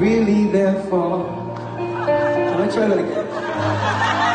really there for? Can I try that again?